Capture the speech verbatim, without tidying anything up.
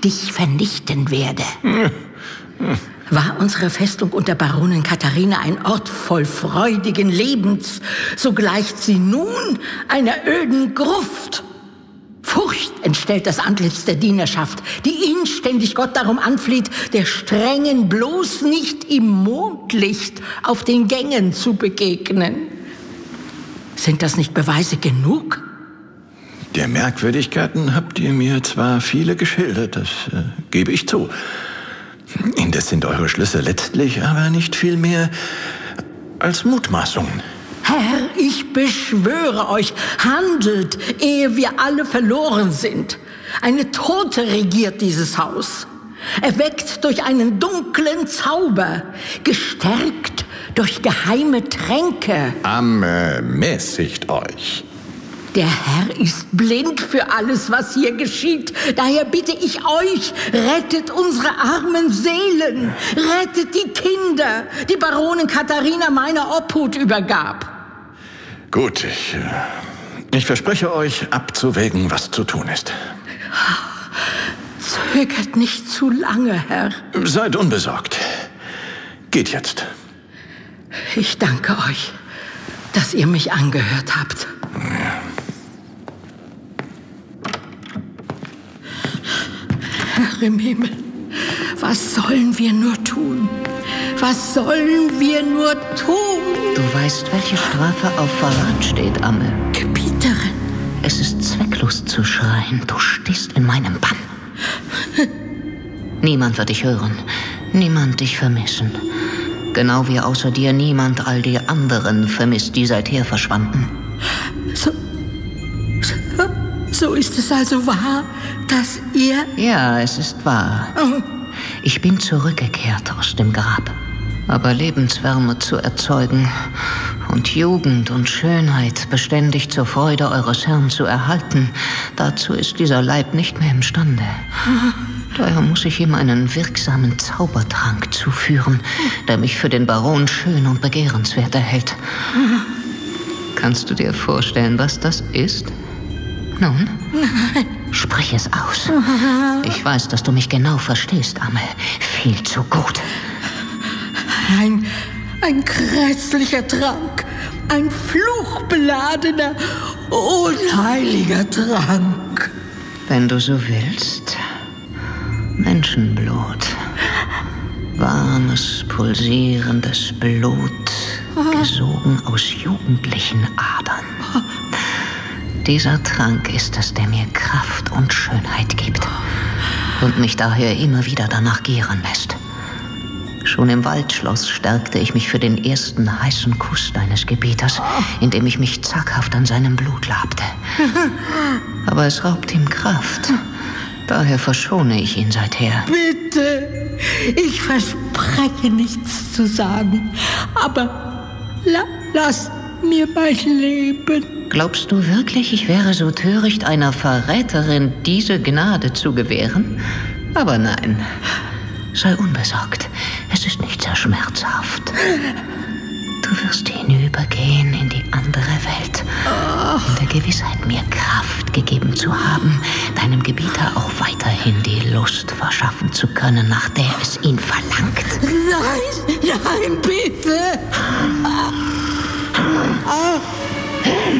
dich vernichten werde. War unsere Festung unter Baronin Katharina ein Ort voll freudigen Lebens, so gleicht sie nun einer öden Gruft. Furcht entstellt das Antlitz der Dienerschaft, die inständig Gott darum anfleht, der Strengen bloß nicht im Mondlicht auf den Gängen zu begegnen. Sind das nicht Beweise genug? Der Merkwürdigkeiten habt ihr mir zwar viele geschildert, das äh, gebe ich zu. Indes sind eure Schlüsse letztlich aber nicht viel mehr als Mutmaßungen. Herr, ich beschwöre euch, handelt, ehe wir alle verloren sind. Eine Tote regiert dieses Haus, erweckt durch einen dunklen Zauber, gestärkt durch geheime Tränke. Amme, mäßigt euch. Der Herr ist blind für alles, was hier geschieht. Daher bitte ich euch, rettet unsere armen Seelen. Rettet die Kinder, die Baronin Katharina meiner Obhut übergab. Gut, ich, ich verspreche euch, abzuwägen, was zu tun ist. Zögert nicht zu lange, Herr. Seid unbesorgt. Geht jetzt. Ich danke euch, dass ihr mich angehört habt. Ja. Herr im Himmel, was sollen wir nur tun? Was sollen wir nur tun? Du weißt, welche Strafe auf Verrat steht, Amme. Gebieterin. Es ist zwecklos zu schreien. Du stehst in meinem Bann. Niemand wird dich hören. Niemand dich vermissen. Genau wie außer dir niemand all die anderen vermisst, die seither verschwanden. So, so, so ist es also wahr, dass ihr... Ja, es ist wahr. Oh. Ich bin zurückgekehrt aus dem Grab. Aber Lebenswärme zu erzeugen und Jugend und Schönheit beständig zur Freude eures Herrn zu erhalten, dazu ist dieser Leib nicht mehr imstande. Daher muss ich ihm einen wirksamen Zaubertrank zuführen, der mich für den Baron schön und begehrenswert erhält. Kannst du dir vorstellen, was das ist? Nun? Sprich es aus. Ich weiß, dass du mich genau verstehst, Amme. Viel zu gut. Ein, ein grässlicher Trank. Ein fluchbeladener, unheiliger Trank. Wenn du so willst. Menschenblut. Warmes, pulsierendes Blut, gesogen aus jugendlichen Adern. Dieser Trank ist es, der mir Kraft und Schönheit gibt und mich daher immer wieder danach gieren lässt. Schon im Waldschloss stärkte ich mich für den ersten heißen Kuss deines Gebieters, indem ich mich zaghaft an seinem Blut labte. Aber es raubt ihm Kraft. Daher verschone ich ihn seither. Bitte, ich verspreche nichts zu sagen, aber la lasst mir mein Leben. Glaubst du wirklich, ich wäre so töricht, einer Verräterin diese Gnade zu gewähren? Aber nein, sei unbesorgt. Es ist nicht sehr schmerzhaft. Du wirst hinübergehen in die andere Welt, in der Gewissheit, mir Kraft gegeben zu haben, deinem Gebieter auch weiterhin die Lust verschaffen zu können, nach der es ihn verlangt. Nein, nein, bitte! Ah. Ah.